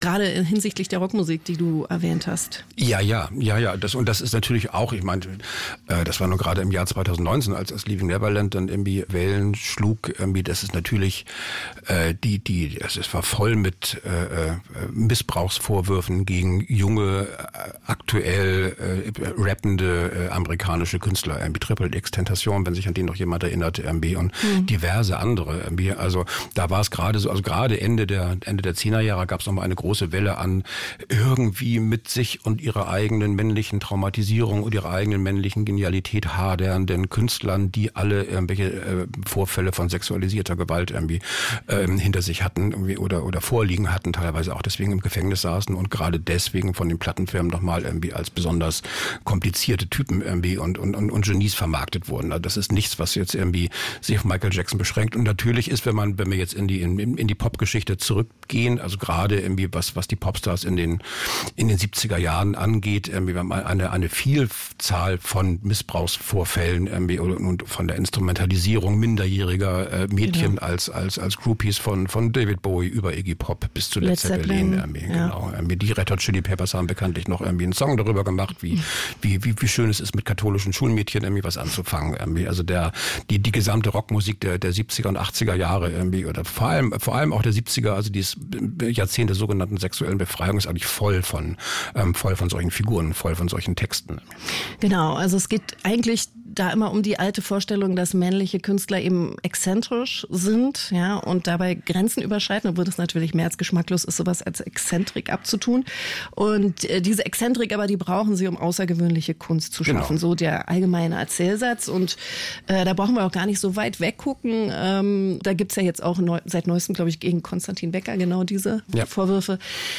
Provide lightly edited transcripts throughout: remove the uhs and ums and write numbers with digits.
Gerade hinsichtlich der Rockmusik, die du erwähnt hast. Ja. Das ist natürlich auch, ich meine, das war nur gerade im Jahr 2019, als Leaving Neverland dann irgendwie Wellen schlug, irgendwie, das ist natürlich, es war voll mit Missbrauchsvorwürfen gegen junge, aktuell rappende amerikanische Künstler, irgendwie Triple X Tentation, wenn sich an den noch jemand erinnert, irgendwie, und diverse andere, irgendwie. Also da war es gerade so, also gerade Ende der 10er Jahre gab es nochmal eine große Welle an irgendwie mit sich und ihrer eigenen männlichen Traumatisierung und ihrer eigenen männlichen Genialität hadernden Künstlern, die alle irgendwelche Vorfälle von sexualisierter Gewalt irgendwie hinter sich hatten irgendwie oder vorliegen hatten, teilweise auch deswegen im Gefängnis saßen und gerade deswegen von den Plattenfirmen nochmal irgendwie als besonders komplizierte Typen irgendwie und Genies vermarktet wurden. Also das ist nichts, was jetzt irgendwie sich auf Michael Jackson beschränkt. Und natürlich ist, wenn wir jetzt in die Popgeschichte zurückgehen, also gerade irgendwie was die Popstars in den 70er Jahren angeht, irgendwie eine Vielzahl von Missbrauchsvorfällen irgendwie und von der Instrumentalisierung minderjähriger Mädchen als Groupies von David Bowie über Iggy Pop bis zu Led Zeppelin. Genau. Die Red Hot Chili Peppers haben bekanntlich noch irgendwie einen Song darüber gemacht, wie schön es ist, mit katholischen Schulmädchen irgendwie was anzufangen. Irgendwie. Also die gesamte Rockmusik der 70er und 80er Jahre irgendwie oder vor allem auch der 70er, also dieses Jahrzehnt der sogenannten sexuellen Befreiung ist eigentlich voll von solchen Figuren, voll von solchen Texten. Genau, also es geht eigentlich da immer um die alte Vorstellung, dass männliche Künstler eben exzentrisch sind, ja, und dabei Grenzen überschreiten, obwohl das natürlich mehr als geschmacklos ist, sowas als Exzentrik abzutun. Und diese Exzentrik aber, die brauchen sie, um außergewöhnliche Kunst zu schaffen. Genau. So der allgemeine Erzählsatz. Und da brauchen wir auch gar nicht so weit weggucken. Da gibt's ja jetzt auch seit neuestem, glaube ich, gegen Konstantin Wecker genau diese Vorwürfe.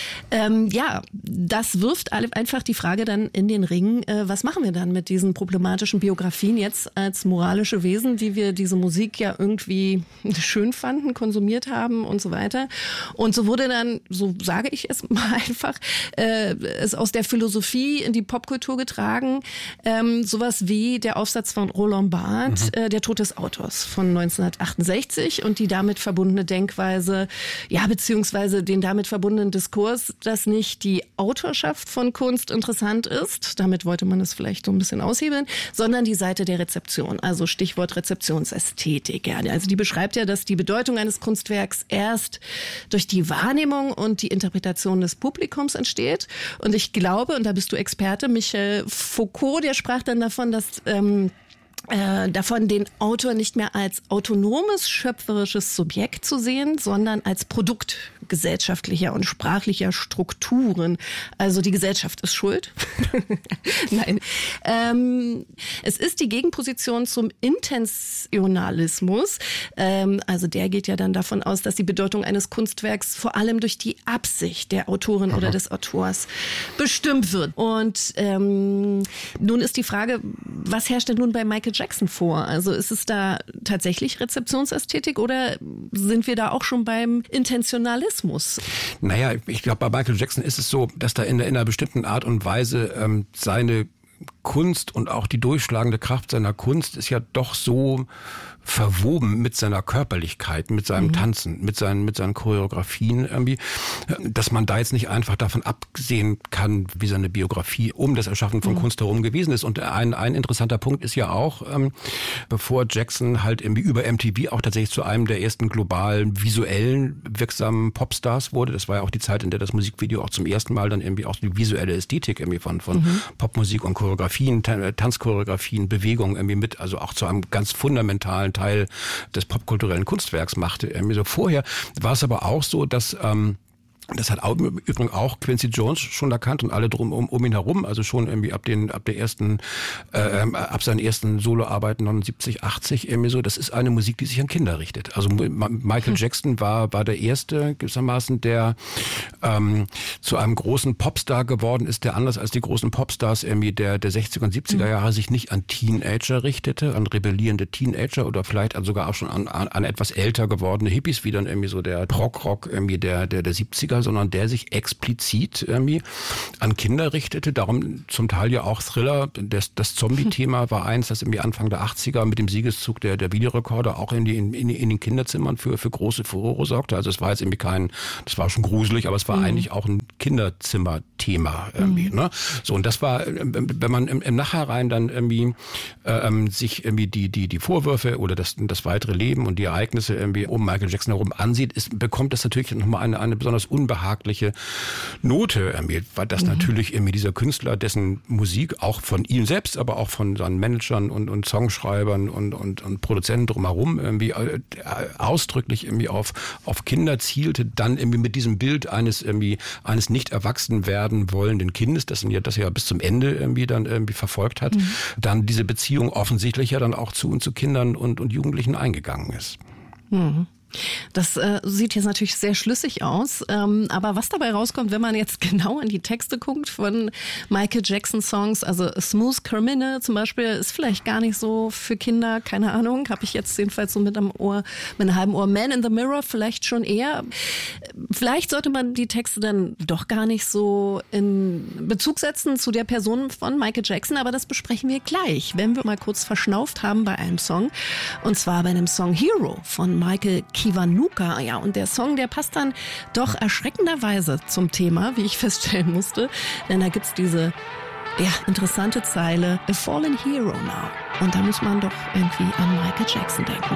Das wirft einfach die Frage dann in den Ring, was machen wir dann mit diesen problematischen Biografien jetzt als moralische Wesen, die wir diese Musik ja irgendwie schön fanden, konsumiert haben und so weiter. Und so wurde dann, so sage ich es mal einfach, es aus der Philosophie in die Popkultur getragen, sowas wie der Aufsatz von Roland Barthes, Der Tod des Autors von 1968 und die damit verbundene Denkweise, ja, beziehungsweise den damit verbundenen Diskurs, dass nicht die Autorschaft von Kunst interessant ist, damit wollte man es vielleicht so ein bisschen aushebeln, sondern die Seite der Rezeption, also Stichwort Rezeptionsästhetik. Ja. Also die beschreibt ja, dass die Bedeutung eines Kunstwerks erst durch die Wahrnehmung und die Interpretation des Publikums entsteht. Und ich glaube, und da bist du Experte, Michel Foucault, der sprach dann davon, dass davon den Autor nicht mehr als autonomes, schöpferisches Subjekt zu sehen, sondern als Produkt gesellschaftlicher und sprachlicher Strukturen. Also die Gesellschaft ist schuld. Nein. Es ist die Gegenposition zum Intentionalismus. Also der geht ja dann davon aus, dass die Bedeutung eines Kunstwerks vor allem durch die Absicht der Autorin oder des Autors bestimmt wird. Und nun ist die Frage, was herrscht denn nun bei Michael Jackson vor? Also ist es da tatsächlich Rezeptionsästhetik oder sind wir da auch schon beim Intentionalismus? Naja, ich glaube, bei Michael Jackson ist es so, dass da in einer bestimmten Art und Weise seine Kunst und auch die durchschlagende Kraft seiner Kunst ist ja doch so verwoben mit seiner Körperlichkeit, mit seinem Tanzen, mit seinen Choreografien irgendwie, dass man da jetzt nicht einfach davon absehen kann, wie seine Biografie um das Erschaffen von Kunst herum gewesen ist. Und ein interessanter Punkt ist ja auch, bevor Jackson halt irgendwie über MTV auch tatsächlich zu einem der ersten globalen, visuellen, wirksamen Popstars wurde. Das war ja auch die Zeit, in der das Musikvideo auch zum ersten Mal dann irgendwie auch die visuelle Ästhetik irgendwie von Popmusik und Choreografien, Tanzchoreografien, Bewegungen irgendwie mit, also auch zu einem ganz fundamentalen Teil des popkulturellen Kunstwerks machte. So vorher war es aber auch so, dass das hat übrigens auch Quincy Jones schon erkannt und alle drum um ihn herum, also schon irgendwie ab seinen ersten Soloarbeiten 79, 80 irgendwie so. Das ist eine Musik, die sich an Kinder richtet. Also Michael Jackson war der erste gewissermaßen, der zu einem großen Popstar geworden ist, der anders als die großen Popstars irgendwie der 60er und 70er Jahre sich nicht an Teenager richtete, an rebellierende Teenager oder vielleicht sogar auch schon an etwas älter gewordene Hippies, wie dann irgendwie so der Prog-Rock irgendwie der 70er sondern der sich explizit irgendwie an Kinder richtete. Darum zum Teil ja auch Thriller. Das Zombie-Thema war eins, das irgendwie Anfang der 80er mit dem Siegeszug der Videorekorder auch in den Kinderzimmern für große Furore sorgte. Also es war jetzt irgendwie das war schon gruselig, aber es war eigentlich auch ein Kinderzimmer-Thema irgendwie. Ne? So, und das war, wenn man im Nachhinein dann irgendwie sich irgendwie die Vorwürfe oder das weitere Leben und die Ereignisse irgendwie um Michael Jackson herum ansieht, bekommt das natürlich nochmal eine besonders unbehagliche Note irgendwie, weil das natürlich irgendwie dieser Künstler, dessen Musik auch von ihm selbst, aber auch von seinen Managern und Songschreibern und Produzenten drumherum irgendwie ausdrücklich irgendwie auf Kinder zielte, dann irgendwie mit diesem Bild eines nicht erwachsen werden wollenden Kindes, das er ja bis zum Ende irgendwie dann irgendwie verfolgt hat, dann diese Beziehung offensichtlich ja dann auch zu Kindern und Jugendlichen eingegangen ist. Mhm. Das sieht jetzt natürlich sehr schlüssig aus, aber was dabei rauskommt, wenn man jetzt genau an die Texte guckt von Michael Jackson Songs, also Smooth Criminal zum Beispiel, ist vielleicht gar nicht so für Kinder, keine Ahnung, habe ich jetzt jedenfalls so mit einem halben Ohr. Man in the Mirror vielleicht schon eher. Vielleicht sollte man die Texte dann doch gar nicht so in Bezug setzen zu der Person von Michael Jackson, aber das besprechen wir gleich, wenn wir mal kurz verschnauft haben bei einem Song, und zwar bei dem Song Hero von Michael Kiwanuka. Ja, und der Song, der passt dann doch erschreckenderweise zum Thema, wie ich feststellen musste, denn da gibt's diese interessante Zeile, A Fallen Hero Now. Und da muss man doch irgendwie an Michael Jackson denken.